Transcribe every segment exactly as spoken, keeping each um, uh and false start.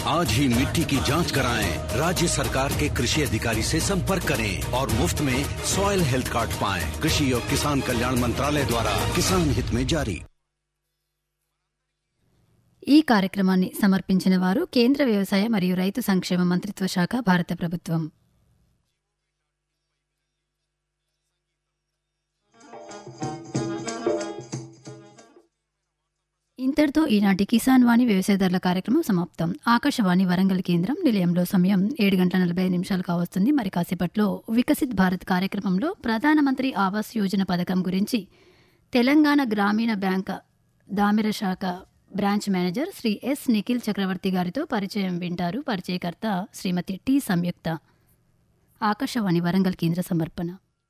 आज ही मिट्टी की जांच कराएं। राज्य सरकार के कृषि अधिकारी से संपर्क करें और मुफ्त में सॉइल हेल्थ कार्ड पाएं। कृषि और किसान कल्याण मंत्रालय द्वारा किसान हित में जारी। ఈ కార్యక్రమాన్ని సమర్పించిన వారు కేంద్ర వ్యవసాయ మరియు రైతు సంక్షేమ మంత్రిత్వ శాఖ, భారత ప్రభుత్వం. ఇంతటితో ఈనాటి కిసాన్ వాణి వ్యవసాయదారుల కార్యక్రమం సమాప్తం. ఆకాశవాణి వరంగల్ కేంద్రం నిలయంలో సమయం ఏడు గంటల నలభై నిమిషాలు కావస్తుంది. మరి కాసేపట్లో వికసిత్ భారత్ కార్యక్రమంలో ప్రధానమంత్రి ఆవాస్ యోజన పథకం గురించి తెలంగాణ గ్రామీణ బ్యాంక్ దామెర శాఖ branch manager Shri yes Nikhil చక్రవర్తి గారితో పరిచయం వింటారు. పరిచయకర్త శ్రీమతి టి సంయుక్త. ఆకాశవాణి వరంగల్ కేంద్ర సమర్పణ.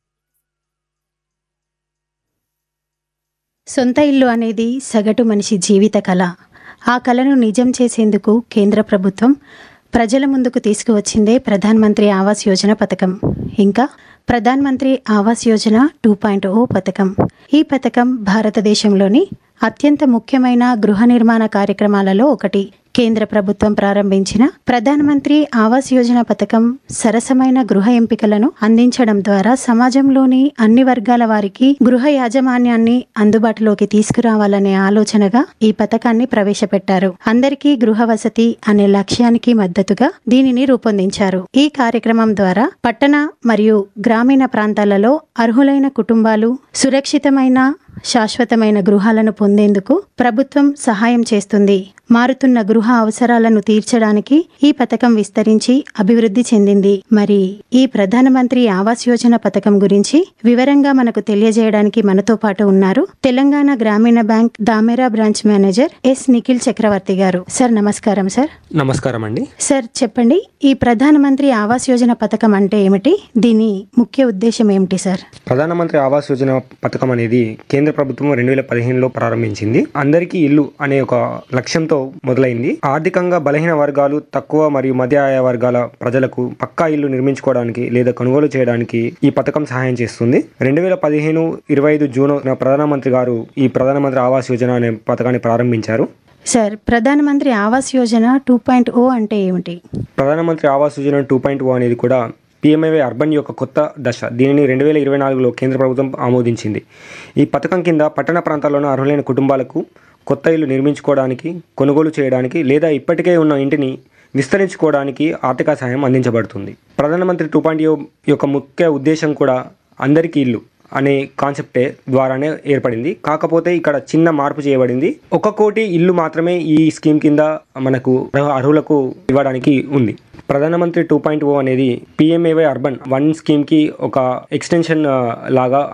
సొంత ఇల్లు అనేది సగటు మనిషి జీవిత కళ. ఆ కళను నిజం చేసేందుకు కేంద్ర ప్రభుత్వం ప్రజల ముందుకు తీసుకువచ్చిందే ప్రధాన్ మంత్రి ఆవాస్ యోజన పథకం. ఇంకా ప్రధాన్ మంత్రి ఆవాస్ యోజన టూ పాయింట్ ఓ పథకం. ఈ పథకం భారతదేశంలోని అత్యంత ముఖ్యమైన గృహ నిర్మాణ కార్యక్రమాలలో ఒకటి. కేంద్ర ప్రభుత్వం ప్రారంభించిన ప్రధానమంత్రి ఆవాస్ యోజన పథకం సరసమైన గృహ ఎంపికలను అందించడం ద్వారా సమాజంలోని అన్ని వర్గాల వారికి గృహ యాజమాన్యాన్ని అందుబాటులోకి తీసుకురావాలనే ఆలోచనగా ఈ పథకాన్ని ప్రవేశపెట్టారు. అందరికీ గృహ వసతి అనే లక్ష్యానికి మద్దతుగా దీనిని రూపొందించారు. ఈ కార్యక్రమం ద్వారా పట్టణ మరియు గ్రామీణ ప్రాంతాలలో అర్హులైన కుటుంబాలు సురక్షితమైన శాశ్వతమైన గృహాలను పొందేందుకు ప్రభుత్వం సహాయం చేస్తుంది. మారుతున్న గృహ అవసరాలను తీర్చడానికి ఈ పథకం విస్తరించి అభివృద్ధి చెందింది. మరి ఈ ప్రధానమంత్రి ఆవాస్ యోజన పథకం గురించి వివరంగా మనకు తెలియజేయడానికి మనతో పాటు ఉన్నారు తెలంగాణ గ్రామీణ bank Damera branch manager yes Nikhil చక్రవర్తి గారు. సార్ నమస్కారం. సార్ నమస్కారం అండి. సార్ చెప్పండి, ఈ ప్రధానమంత్రి ఆవాస్ యోజన పథకం అంటే ఏమిటి? దీని ముఖ్య ఉద్దేశం ఏమిటి సార్? ప్రధానమంత్రి ఆవాస్ యోజన పథకం అనేది కేంద్ర ప్రభుత్వం రెండు వేల పదిహేనులో ప్రారంభించింది. అందరికీ ఇల్లు అనే ఒక లక్ష్యంతో మొదలైంది. ఆర్థికంగా బలహీన వర్గాలు, తక్కువ మరియు మధ్య ఆయ వర్గాల ప్రజలకు పక్కా ఇల్లు నిర్మించుకోవడానికి లేదా కొనుగోలు చేయడానికి ఈ పథకం సహాయం చేస్తుంది. రెండు వేల పదిహేను ఇరవై ఐదు జూన్ ప్రధానమంత్రి గారు ఈ ప్రధానమంత్రి ఆవాస్ యోజన అనే పథకాన్ని ప్రారంభించారు. సార్, ప్రధానమంత్రి ఆవాస్ యోజన టూ పాయింట్ ఓ అంటే ఏమిటి? ప్రధానమంత్రి ఆవాస్ యోజన టూ పాయింట్ ఓ అనేది కూడా పీఎంఏవై అర్బన్ యొక్క కొత్త దశ. దీనిని రెండు వేల ఇరవై నాలుగులో కేంద్ర ప్రభుత్వం ఆమోదించింది. ఈ పథకం కింద పట్టణ ప్రాంతాల్లోని అర్హులైన కుటుంబాలకు కొత్త ఇల్లు నిర్మించుకోవడానికి, కొనుగోలు చేయడానికి లేదా ఇప్పటికే ఉన్న ఇంటిని విస్తరించుకోవడానికి ఆర్థిక సహాయం అందించబడుతుంది. ప్రధానమంత్రి టూ పాయింట్ ఓ యొక్క ముఖ్య ఉద్దేశం కూడా అందరికీ ఇల్లు అనే కాన్సెప్టే ద్వారానే ఏర్పడింది. కాకపోతే ఇక్కడ చిన్న మార్పు చేయబడింది. ఒక కోటి ఇల్లు మాత్రమే ఈ స్కీమ్ కింద మనకు అర్హులకు ఇవ్వడానికి ఉంది. ప్రధానమంత్రి టూ పాయింట్ ఓ అనేది పిఎంఏవై అర్బన్ వన్ స్కీమ్కి ఒక ఎక్స్టెన్షన్ లాగా